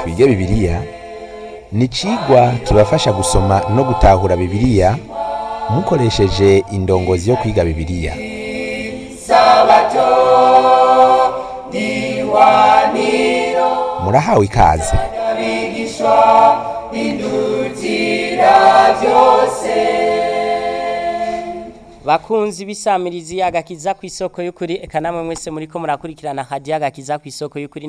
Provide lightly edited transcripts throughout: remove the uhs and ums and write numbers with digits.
twige Bibiliya ni icigwa kibafasha gusoma no gutahura Bibiliya mukoresheje indongozi yo kwiga Bibiliya. Murahawe ikaze. Bakunzi bisamirizi agakiza kw'isoko y'ukuri eka namwe mwese muriko murakurikirana hadiya agakiza kw'isoko y'ukuri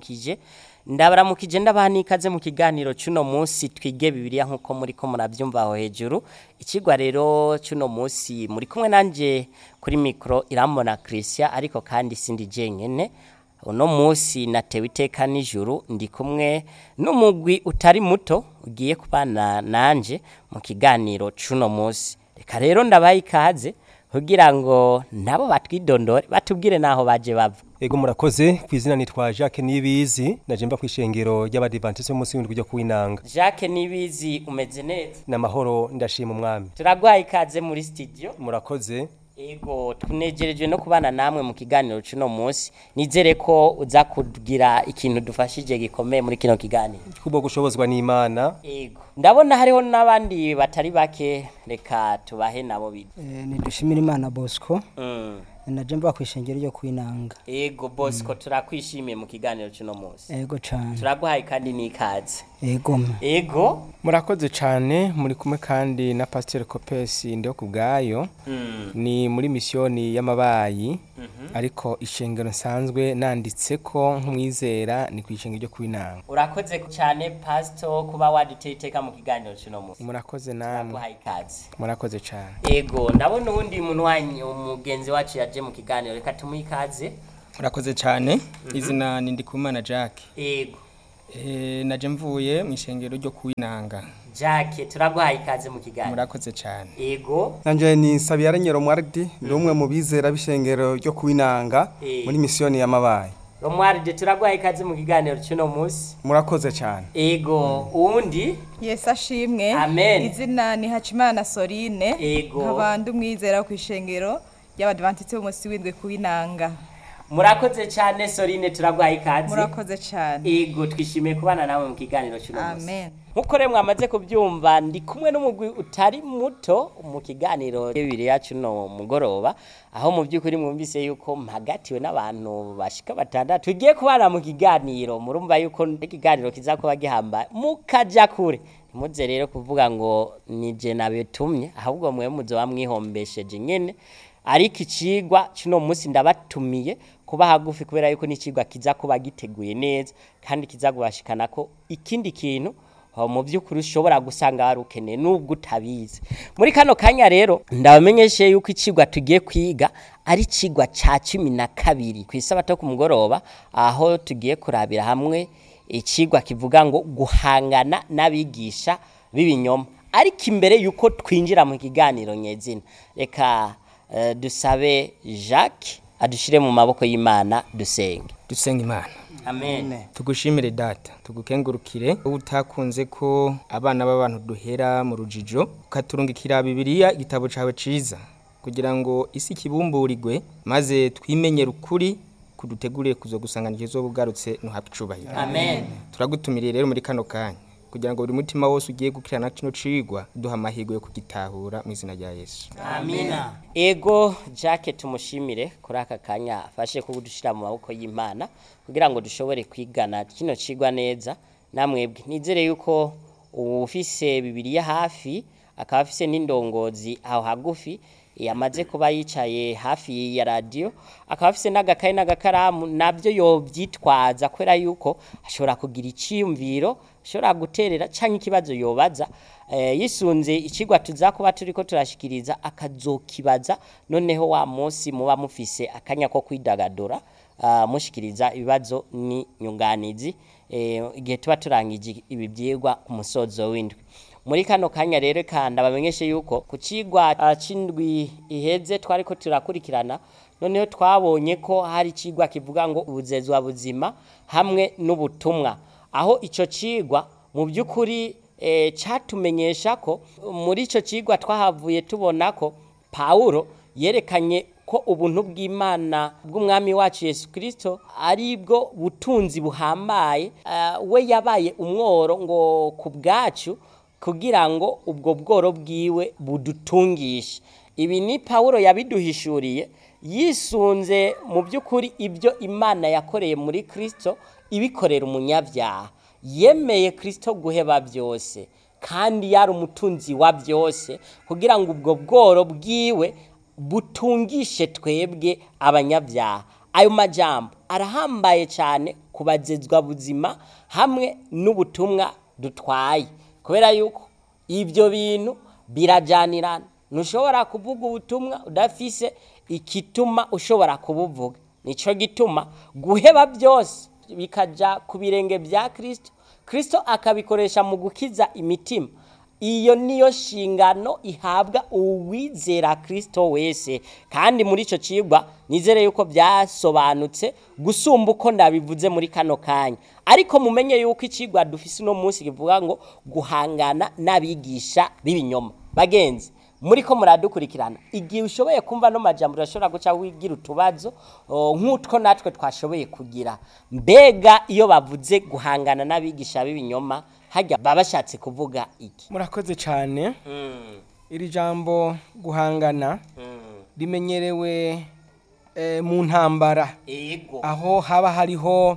ndabaramukije ndabaha ikaze mu kiganiro cuno munsi twige Bibiliya nkuko muriko muravyumva aho hejuru. Ikigwa rero cuno munsi muri kumwe nanje kuri mikro Irambona Christian ariko kandi sindi jenyene. Uno munsi natewe iteka n'ijuru ndi kumwe n'umugwi utari muto ugiye kubana nanje mu kiganiro cuno munsi. Reka rero ndabaye ikaze kugira ngo nabo batwidondore batubwire naho baje bava. Ego murakoze kwizina nitwa Jacques Nibizi naje mba kwishengero y'abadivantiste umunsi w'indwi ryo kuwinanga. Jacques Nibizi umeze neza? Namahoro ndashima umwami. Turagwaye ikaze muri studio. Murakoze. Ego tunejereje no kubana namwe mu kiganiro cuno munsi. Nizere ko uza kugira ikintu dufashije gikomeye muri kino kiganiro. Kubwo gushobozwa n'Imana. Ego. Ndabona hariho n'abandi batari bake reka tubahe nabo bide. Ni dushimira Imana Bosco. Naje mba kwishengero ryo kwinanga. Ego Bosco turakwishimiye mu kiganiro cuno munsi. Ego cyane. Turaguhaye kandi n'ikaze. Ego. Murakoze cyane muri kumwe kandi na Pasteur Copes ndio kubgayo. Ni muri misioni y'amabayi ariko ishengero nsanzwe nanditse ko nk'umwizera ni kwishengero ryo kwinanga. Urakoze cyane Pastor kuba waduteye iteka mu kiganiro cuno munsi. Murakoze namwe. Turaguhaye ikaze. Murakoze cyane. Ego ndabona uwundi muntu wanyu umugenzi wacu yaje mu kiganiro reka tumuhe ikaze. Murakoze cyane. Izina ni Ndikumana Jacques. Ego. Naje mvuye mu ishengero ryo kuwinanga. Jacques turaguhaye ikaze mu kiganiro. Murakoze cyane. Ego. Nanje ni Sabiyaranyero Mwardi ndumwe mu bizera bishengero ryo kuwinanga muri misioni y'amabaye. Romwarde turaguhaye ikaze mu kiganiro cuno munsi. Murakoze cyane. Ego uwundi Yesu ashimwe. Amen. Izina ni Hacimana Sorine. Ego. Nkabandi umwizera ku ishengero y'abadvantiste b'umunsi w'indwi kuwinanga. Murakoze cyane Sorine turaguhaye ikaze. Murakoze cyane. Ego twishimiye kubana nawe mu kiganiro cuno munsi. Amen. Nkuko rero mwamaze kubyumva ndi kumwe n'umugwi utari muto mu kiganiro Bibiliya cuno mugoroba aho mu by'ukuri mwumvise yuko mpagatiwe n'abantu bashika batandatu tugiye kubana mu kiganiro murumva yuko ikiganiro kizakuba gihamba mukaja kure muze rero kuvuga ngo nije nabetumye ahubwo mwe muzo bamwihombesheje nyene ariko icigwa cuno munsi ndabatumiye kuba hagufi kubera yuko n'icigwa kiza kuba giteguye neza kandi kizagubashikana ko ikindi kintu mu by'ukuri ushobora gusanga warukeneye nubwo utabizi muri kano kanya rero ndabamenyeshe yuko icigwa tugiye kwiga ari icigwa ca 12 kwisabato ku mugoroba aho tugiye kurabira hamwe icigwa kivuga ngo guhangana n'abigisha b'ibinyoma ariko imbere yuko twinjira mu kiganiro nyezina reka dusabe Jacques adushire mu maboko y'Imana dusenge Imana. Amen. Tugushimire data, tugukengurukire utakunze ko abana b'abantu duhera mu rujijo ukaturungikira Bibiliya igitabo cawe ciza kugira ngo isi kibumburigwe maze twimenyere ukuri kudutegurire kuzogusangana kizobugarutse no hapicubahira. Amen. Turagutumiriye rero muri kano kanya kugira ngo buri mutima wose ugiye gukirana kino cigwa duha amahirwe yo kugitahura mu izina rya Yesu. Amina. Ego Jacques tumushimire kuri aka kanya afashe kudushira mu maboko y'Imana kugira ngo dushobore kwigana kino cigwa neza namwebwe nizere yuko ufise Bibiliya hafi akaba afise n'indongozi aho hagufi yamaze kuba yicaye hafi ya radio akaba afise n'agakaye n'agakaramu nabyo yobyitwaza kwera yuko ashobora kugira iciyumviro ashobora guterera canke ikibazo yobaza yisunze ikigwa tuzakuba turiko turashikiriza akazokibaza noneho wa munsi muba mufise akanya ko kwidagadura mushikiriza ibibazo ni nyunganizi igihe tuba turangije ibi byigwa ku musozo w'indwi muri kano kanya rero kandi abamenyeshe yuko ku cigwa c'indwi iheze twariko turakurikirana noneho twabonye ko hari cigwa kivuga ngo ubuzezwa buzima hamwe n'ubutumwa aho ico cigwa mu by'ukuri catumenyesha ko muri ico cigwa twahavuye tubona ko Paulo yerekanye ko ubuntu bw'Imana bw'umwami wacu Yesu Kristo ari bwo butunzi buhambaye, we yabaye umworo ngo ku bwacu kugira ngo ubwo bworo bwiwe budutungishe. Ibi ni Pawulo yabiduhishuriye yisunze mu by'ukuri ibyo Imana yakoreye muri Kristo ibikorera umunyabyaha. Yemeye Kristo guheba byose kandi yari umutunzi wa byose kugira ngo ubwo bworo bwiwe butungishe twebwe abanyabyaha. Ayo majambo arahambaye cyane kubazezwa buzima hamwe n'ubutumwa dutwaye, kubera yuko ibyo bintu birajanirana. Ntushobora kuvuga ubutumwa udafise ikituma ushobora kubuvuga. Nico gituma guheba byose bikaja ku birenge bya Kristo, Kristo akabikoresha mu gukiza imitima. Iyo niyo shingano ihabwa uwizera Kristo wese, kandi muri ico cigwa nizere yuko byasobanutse gusumba uko ndabivuze muri kano kanya. Ariko mumenye yuko icigwa dufise no munsi kivuga ngo guhangana n'abigisha b'ibinyoma. Bagenzi, muri ko muradukurikirana, igihe ushoboye kumva no majambo urashobora guca wigira utubazo nk'utwo natwe twashoboye kugira. Mbega iyo bavuze guhangana n'abigisha b'ibinyoma hajya babashatse kuvuga iki? Murakoze cyane. Iri jambo guhangana rimenyerewe mu ntambara, aho haba hariho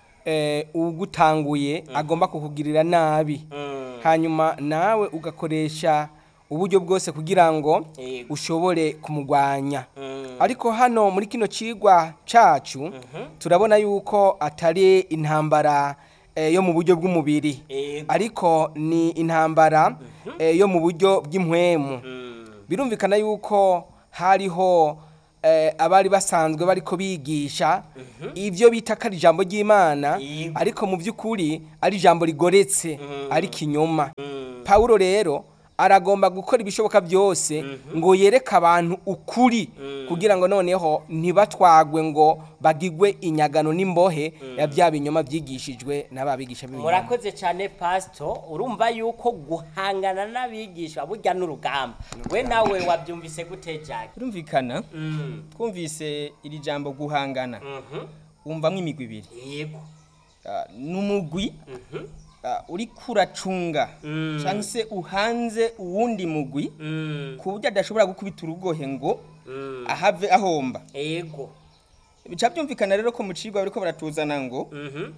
ugutanguye agomba kukugirira nabi, hanyuma nawe ugakoresha uburyo bwose kugira ngo ushobore kumugwanya. Ariko hano muri kino cigwa cacu turabona yuko atari intambara yo mu buryo bw'umubiri, ariko ni intambara yo mu buryo bw'impwemu. Birumvikana yuko hariho abari basanzwe bariko bigisha ivyo bita ko ari ijambo ry'Imana, ariko mu by'ukuri ari ijambo rigoretse, ari kinyoma. Pawulo rero aragomba gukora ibishoboka byose ngo yereke abantu ukuri, kugira ngo noneho ntibatwagwe ngo bagigwe inyagano n'imbohe ya bya binyoma byigishijwe n'ababigisha b'ibinyoma. Murakoze cyane Pastor, urumva yuko guhangana n'abigisha burya n'urugamba. We nawe wabyumvise gute Jack? Birumvikana. Twumvise iri jambo guhangana. Umvamwe imigwi ibiri. Yego. N'umugwi uri kuracunga cyangwa se uhanze uwundi mugwi ku buryo adashobora gukubita urugohe ngo ahave ahomba. Yego. Bica byumvikana rero ko mu cigwa bariko baratuzana ngo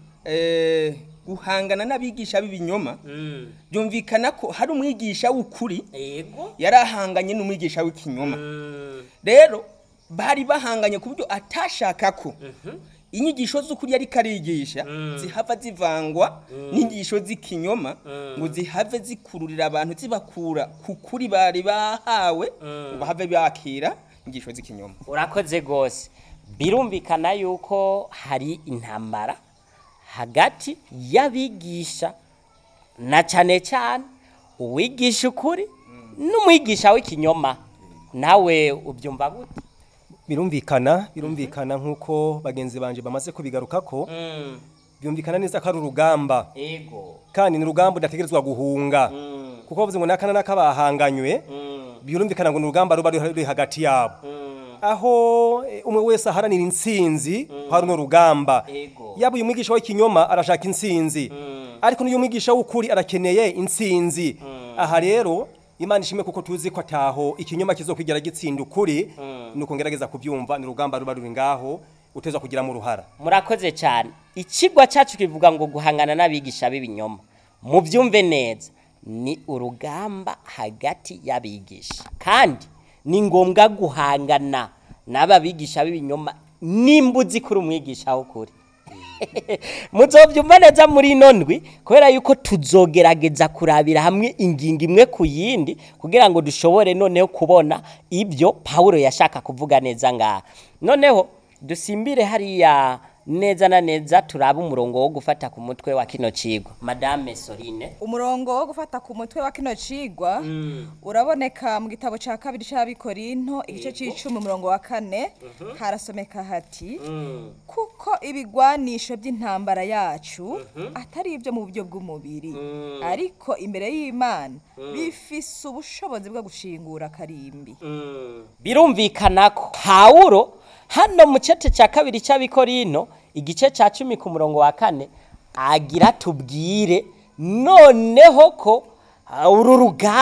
guhangana n'abigisha b'ibinyoma, byumvikana ko hari umwigisha w'ukuri yarahanganye n'umwigisha w'ikinyoma. Rero bari bahanganye ku buryo atashaka ko inyigisho z'ukuri yari karigisha zihava zivangwa n'inyigisho z'ikinyoma ngo zihave zikururira abantu zibakura ku kuri bari bahawe ngo bahave bakira inyigisho z'ikinyoma. Urakoze gose. Birumvikana yuko hari intambara hagati y'abigisha na cyane cyane uwigisha ukuri n'umwigisha w'ikinyoma. Nawe ubyumva gute? Birumvikana nk'uko bagenzi banje bamaze kubigaruka ko byumvikana neza ko ari urugamba. Kandi ni urugamba udategerezwa guhunga, kuko bavuze ngo nakana nakabahanganywe, birumvikana ngo ni urugamba ruba ruri hagati yabo, aho umwe wese aharanira intsinzi. Hari no rugamba, yaba uyu mwigisha w'ikinyoma arashaka intsinzi, ariko n'uyu mwigisha w'ukuri arakeneye intsinzi. Aha rero Imana ishimwe kuko tuzi ko ataho ikinyoma kizokwigera gitsinda ukuri, nuko ngerageza kubyumva. Ni rugamba ruba ruri ngaho uteza kugira mu ruhara. Murakoze cyane. Ikigwa cyacu kivuga ngo guhangana n'abigisha b'ibinyoma. Mu byumve neza, ni urugamba hagati y'abigisha, kandi ni ngombwa guhangana n'ababigisha b'ibinyoma nimbuzi kuri umwigisha w'ukuri. Muzobyumva neza muri nondwi, kubera yuko tuzogerageza kurabira hamwe ingingo imwe ku yindi kugira ngo dushobore noneho kubona ibyo Pawulo yashaka kuvuga neza ngaha. Noneho dusimbire hariya neza na neza turabe umurongo wo gufata ku mutwe wa kino cigwa Madame Soline. Umurongo wo gufata ku mutwe wa kino cigwa uraboneka mu gitabo ca kabiri c'Abikorinto igice c'icumi umurongo wa 4 harasomeka hati kuko ibigwanisho by'intambara yacu atari ibyo mu buryo bw'umubiri ariko imbere y'Imana bifise ubushobozi bwo gushingura karimbi. Birumvikana ko Pawulo hano mu cete ca kabiri c'Abikorinto igice ca 10 ku murongo wa 4 agira tubwire noneho ko uru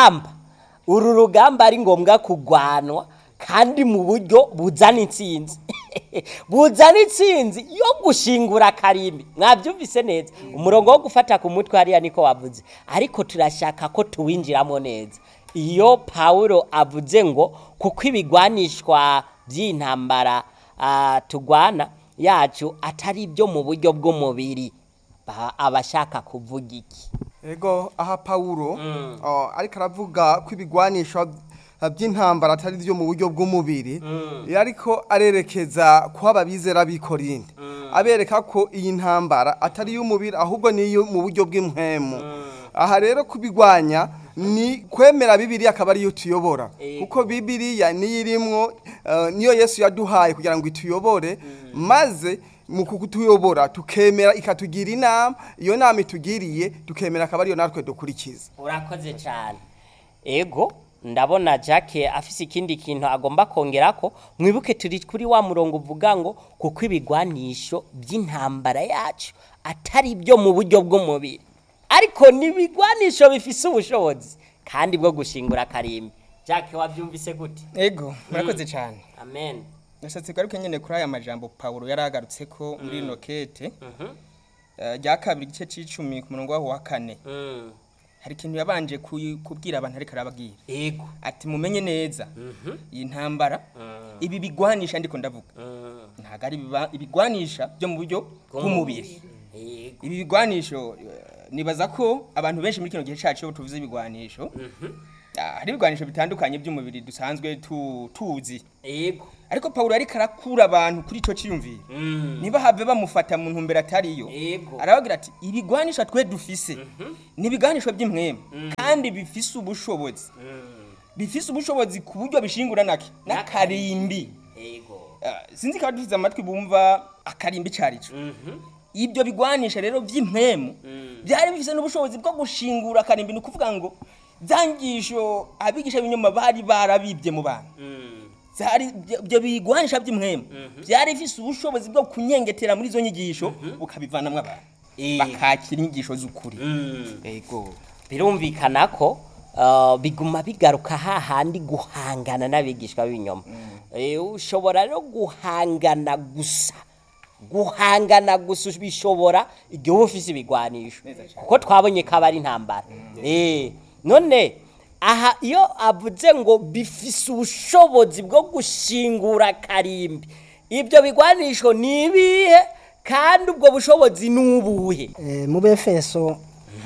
rugamba ari ngombwa kugwanwa kandi mu buryo buzana intsinzi buzana intsinzi yo gushingura karimbi. Mwabyumvise neza umurongo wo gufata ku mutwe hariya niko wavuze, ariko turashaka ko tuwinjiramo neza. Iyo Pawulo avuze ngo kuko ibigwanishwa by'intambara tugwana yacu atari ibyo mu buryo bw'umubiri, abashaka kuvuga iki? Ego aha Pawulo ariko aravuga ko ibigwanisho by'intambara atari byo mu buryo bw'umubiri, ariko arerekeza ku ababizera b'Ikorinto abereka ko iyi ntambara atari y'umubiri ahubwo niyo mu buryo bw'impwemu. Aha rero kubigwanya ni kwemera Bibiliya akaba ariyo tuyobora, kuko Bibiliya niyo irimwo niyo Yesu yaduhaye kugira ngo ituyobore, maze mu kutuyobora tukemera ikatugira inama, iyo nama itugiriye tukemera akaba ariyo natwe dukurikiza. Urakoze cyane. Ego ndabona Jacques afise ikindi kintu agomba kongera ko mwibuke turi kuri wa murongo uvuga ngo kuko ibigwanisho by'intambara yacu atari ibyo mu buryo bw'umubiri ariko nibigwanisho bifise ubushobozi kandi bwo gushingura karimbi. Jacques wabyumvise gute? Ego murakoze cyane. Amen. Nashatse garuke nyene kuri aya majambo Pawulo yaragarutse ko muri nokete rya kabiri gice c'icumi ku murongo wa 4 hari ikintu yabanje kubwira abantu ariko arababwira. Ego ati mumenye neza iyi ntambara ibi bigwanisha ndiko ndavuga ntago ari ibigwanisha byo mu buryo bw'umubiri. Ibi bigwanisho nibaza ko abantu benshi muri kino gihe cyacu tuvuze ibigwanisho hari ibigwanisho bitandukanye by'umubiri dusanzwe tuzi. Ego ariko Pawulo ariko arakura abantu kuri ico ciyumvira niba have bamufata mu ntumbero atariyo, arabagira ati ibigwanisho twe dufise ni ibiganisho by'impwemu kandi bifise ubushobozi bifise ubushobozi ku buryo bishingura n'akarimbi. Sinzi ko dufize amatwi bumva akarimbi carico. Ibyo bigwanisha rero by'impwemu byari bifise n'ubushobozi bwo gushingura akarimbi, ni kuvuga ngo zangisho abigisha b'inyuma bari barabibye mu bantu. Zari byo bigwanisha by'impwemu byari bifise ubushobozi bwo kunyengetera muri zo nyigisho ukabivanamwe abantu bakakira inyigisho z'ukuri. Ego birumvikana ko biguma bigaruka hahandi guhangana n'abigishwa b'inyuma. Ushobora rero guhangana gusa bishobora igihe ufise ibigwanisho, kuko twabonye ko aba ari intambara. None aha iyo avuze ngo bifise ubushobozi bwo gushingura karimbi, ibyo bigwanisho ni ibihe kandi ubwo bushobozi nubuhe? Mu Befeso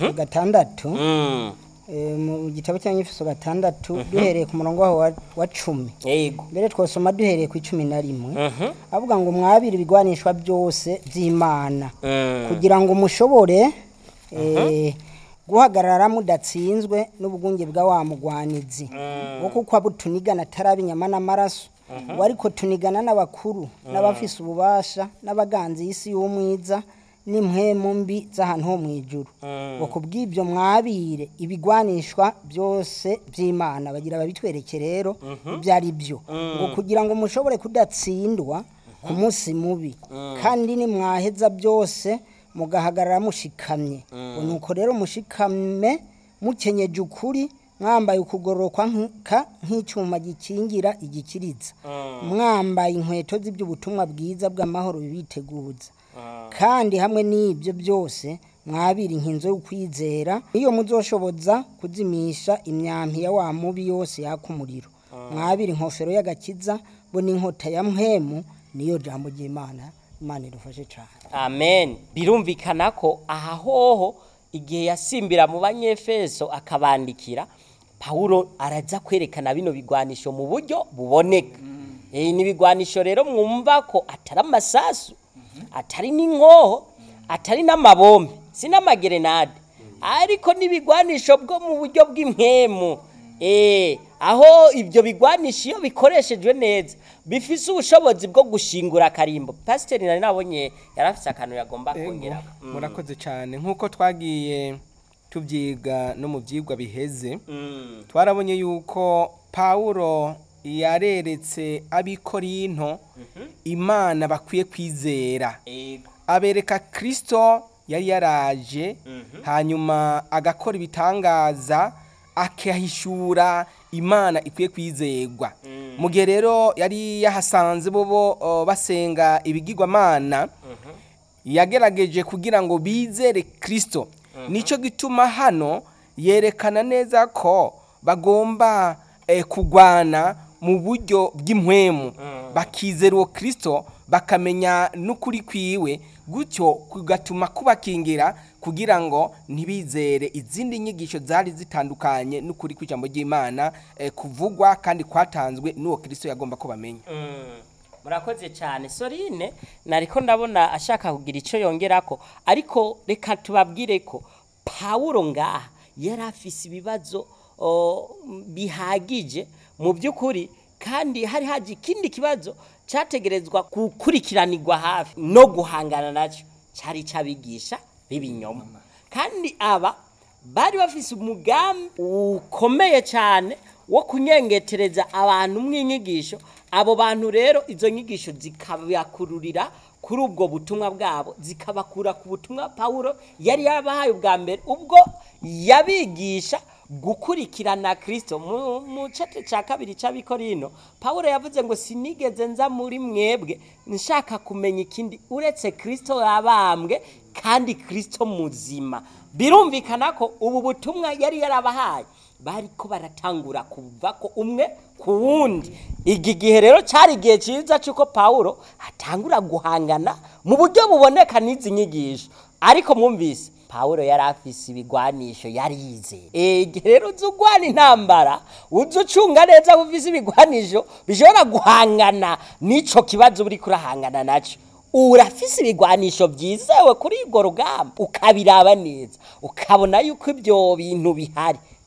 6 mu gitabo cy'Efeso 6 duhereye ku murongo wa 10. Yego mbere twosoma duhereye ku 11 avuga ngo mwabire ibigwanishwa byose by'Imana kugira ngo mushobore guhagarara mudatsinzwe n'ubugunge bwa wa mugwanizi wo kuko abutunigana tarabinyama n'amaraso wariko tunigana n'abakuru n'abafise ububasha n'abaganzi y'isi y'umwiza n'impwemu mbi z'ahantu ho mwijuru ngo kubw'ibyo mwabire ibigwanishwa byose by'Imana bagira babitwereke rero byari byo ngo kugira ngo mushobore kudatsindwa ku munsi mubi kandi ni mwaheza byose mugahagarara mushikamye. Nuko rero mushikame mukenyeje ukuri mwambaye ukugororokwa nk'icyuma gikingira igikiriza mwambaye inkweto z'iby'ubutumwa bwiza bw'amahoro bibiteguza kandi hamwe n'ibyo byose mwabira inkinzo y'ukwizera iyo muzoshoboza kuzimisha imyampi ya wa mubi yose yakumuriro mwabira inkofero y'agakiza bo n'inkota ya mpwemu niyo jambo ry'Imana. Imana idufashe cyane. Amen. Birumvikana ko aha hoho igihe yasimbira mu Banyefeso akabandikira, Pawulo araza kwerekana bino bigwanisho mu buryo buboneka. Ni bigwanisho rero mwumva ko atari amasasu atari n'inkoho atari n'amabombe si n'amagerenade ariko n'ibigwanisho bwo mu buryo bw'impwemu aho ibyo bigwanisho iyo bikoreshejwe neza bifise ubushobozi bwo gushingura akarimbo. Pasiteri nari nabonye yarafise akantu yagomba kongera. Murakoze cyane nk'uko twagiye tubyiga no mu byigwa biheze twarabonye yuko Pawulo yareretse ab'Ikorinto Imana bakwiye kwizera, abereka Kristo yari yaraje hanyuma agakora ibitangaza akahishura Imana ikwiye kwizerwa. Mu gihe rero yari yahasanze bo basenga ibigirwamana yagerageje kugira ngo bizere Kristo. Nico gituma hano yerekana neza ko bagomba kugwana mu buryo bw'impwemu bakizera uwo Kristo bakamenya n'ukuri kwiwe, gutyo kugatuma kubakingira kugira ngo ntibizere izindi nyigisho zari zitandukanye n'ukuri kw'ijambo ry'Imana kuvugwa kandi kwatanzwe n'uwo Kristo yagomba ko bamenya. Murakoze cyane Sorine, nariko ndabona ashaka kugira ico yongerako, ariko reka tubabwire ko Pawulo ngaha yari afise ibibazo bihagije mu by'ukuri, kandi hari haje ikindi kibazo cyategerezwa gukurikiranirwa hafi no guhangana nacyo, cyari cabigisha b'ibinyoma. Kandi aba bari bafise umugambi ukomeye cyane wo kunyengetereza abantu mw'inyigisho. Abo bantu rero izo nyigisho zikabakururira kuri ubwo butumwa bwabo, zikabakura ku butumwa Pawulo yari yabahaye ubwa mbere ubwo yabigisha gukurikirana Kristo. Mu cete cya kabiri cy'Abikorino Pawulo yavuze ngo sinigeze nza muri mwebwe nshaka kumenya ikindi uretse Kristo yabambwe kandi Kristo muzima. Birumvikana ko ubu butumwa yari yarabahaye bariko baratangura kuva ko umwe ku wundi. Iki gihe rero cyari igihe cyiza cyuko Pawulo atangura guhangana mu buryo buboneka n'izi nyigisho. Ariko mwumvise Pawulo yari afise ibigwanisho yarize. Igihe rero uzugwana intambara uzucunga neza ufise ibigwanisho bishobora guhangana n'ico kibazo uri kurahangana naco. Urafise ibigwanisho byizewe kuri urwo rugamba ukabiraba neza ukabona yuko ibyo bintu bihari